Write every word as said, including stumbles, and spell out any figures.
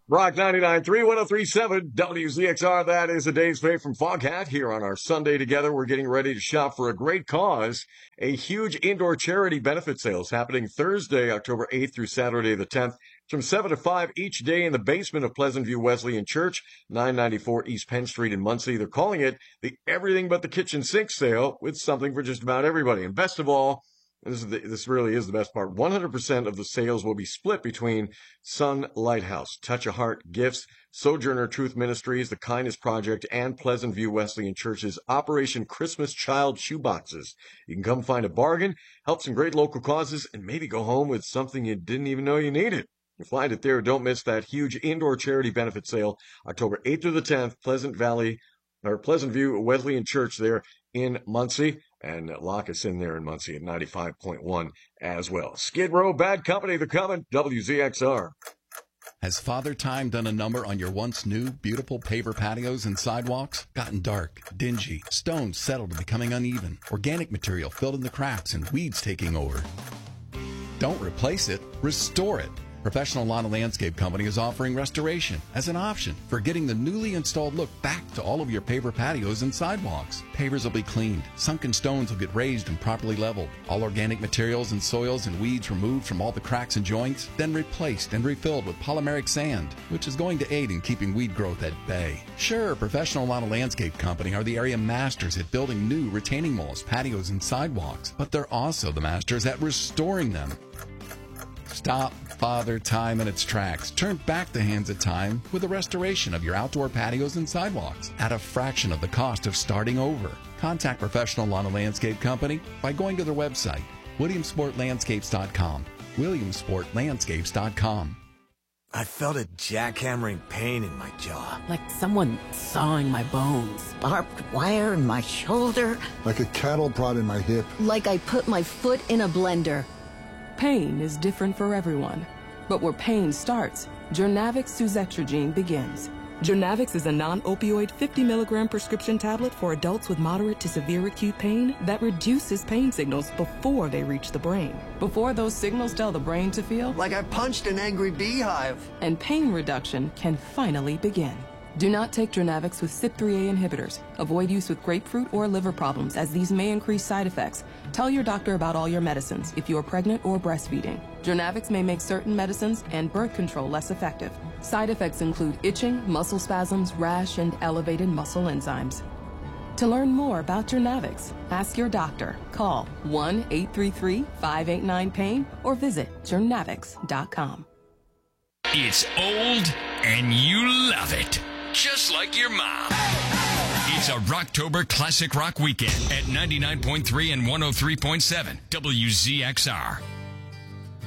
Rock ninety-nine point three, one oh three point seven, W Z X R. That is a day's pay from Foghat. Here on our Sunday together, we're getting ready to shop for a great cause. A huge indoor charity benefit sale is happening Thursday, October eighth through Saturday the tenth, from seven to five each day in the basement of Pleasant View Wesleyan Church, nine ninety-four East Penn Street in Muncie. They're calling it the Everything But the Kitchen Sink sale, with something for just about everybody. And best of all, This, is the, this really is the best part. one hundred percent of the sales will be split between Sun Lighthouse, Touch a Heart Gifts, Sojourner Truth Ministries, the Kindness Project, and Pleasant View Wesleyan Church's Operation Christmas Child Shoeboxes. You can come find a bargain, help some great local causes, and maybe go home with something you didn't even know you needed. You find it there. Don't miss that huge indoor charity benefit sale, October eighth through the tenth, Pleasant Valley, or Pleasant View Wesleyan Church there in Muncie. And lock us in there in Muncie at ninety-five point one as well. Skid Row, Bad Company, they're coming. W Z X R. Has Father Time done a number on your once new, beautiful paver patios and sidewalks? Gotten dark, dingy, stones settled and becoming uneven, organic material filled in the cracks, and weeds taking over? Don't replace it, restore it. Professional Lawn and Landscape Company is offering restoration as an option for getting the newly installed look back to all of your paver patios and sidewalks. Pavers will be cleaned, sunken stones will get raised and properly leveled, all organic materials and soils and weeds removed from all the cracks and joints, then replaced and refilled with polymeric sand, which is going to aid in keeping weed growth at bay. Sure, Professional Lawn and Landscape Company are the area masters at building new retaining walls, patios, and sidewalks, but they're also the masters at restoring them. Stop Father Time in its tracks. Turn back the hands of time with the restoration of your outdoor patios and sidewalks at a fraction of the cost of starting over. Contact Professional Lawn and Landscape Company by going to their website, williamsport landscapes dot com. williamsport landscapes dot com. I felt a jackhammering pain in my jaw. Like someone sawing my bones. Barbed wire in my shoulder. Like a cattle prod in my hip. Like I put my foot in a blender. Pain is different for everyone, but where pain starts, Journavx Suzetrigine begins. Journavx is a non-opioid fifty milligram prescription tablet for adults with moderate to severe acute pain that reduces pain signals before they reach the brain. Before those signals tell the brain to feel like I punched an angry beehive. And pain reduction can finally begin. Do not take Journavx with C Y P three A inhibitors. Avoid use with grapefruit or liver problems, as these may increase side effects. Tell your doctor about all your medicines if you are pregnant or breastfeeding. Journavx may make certain medicines and birth control less effective. Side effects include itching, muscle spasms, rash, and elevated muscle enzymes. To learn more about Journavx, ask your doctor. Call one eight three three, five eight nine, pain or visit journavx dot com. It's old and you love it. Just like your mom. It's a Rocktober Classic Rock Weekend at ninety-nine point three and one oh three point seven W Z X R.